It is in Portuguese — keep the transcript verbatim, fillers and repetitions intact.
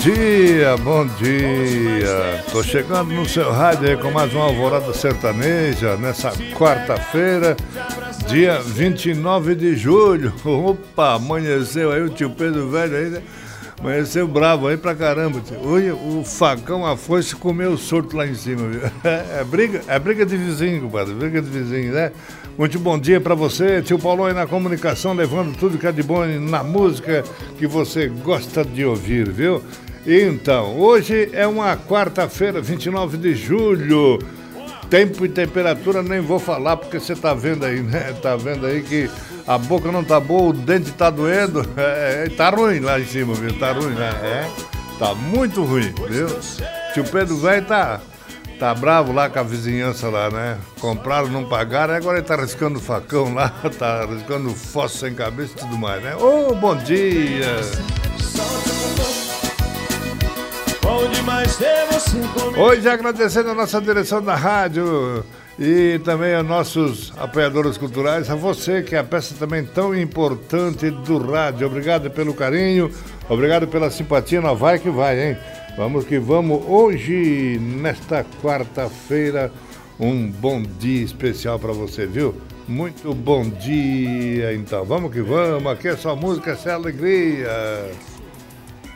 dia, bom dia. Tô chegando no seu rádio aí com mais uma alvorada sertaneja nessa quarta-feira, dia vinte e nove de julho. Opa, amanheceu aí o tio Pedro Velho aí, né? Amanheceu bravo aí pra caramba. Olha, o facão, a foice comeu o sorto lá em cima, viu? É briga, é briga de vizinho, compadre, briga de vizinho, né? Muito bom dia pra você, tio Paulo aí na comunicação, levando tudo que é de bom na música que você gosta de ouvir, viu? Então, hoje é uma quarta-feira, vinte e nove de julho. Tempo e temperatura nem vou falar, porque você tá vendo aí, né? Tá vendo aí que a boca não tá boa, o dente tá doendo. É, tá ruim lá em cima, viu? Tá ruim, né? É, tá muito ruim, viu? Tio Pedro Velho tá, tá bravo lá com a vizinhança lá, né? Compraram, não pagaram, agora ele tá riscando facão lá, tá riscando fósforo sem cabeça e tudo mais, né? Ô, oh, bom dia! Hoje agradecendo a nossa direção da rádio e também a nossos apoiadores culturais, a você que é a peça também tão importante do rádio. Obrigado pelo carinho, obrigado pela simpatia, nós vai que vai, hein? Vamos que vamos. Hoje, nesta quarta-feira, um bom dia especial para você, viu? Muito bom dia, então. Vamos que vamos, aqui é só música, essa é alegria.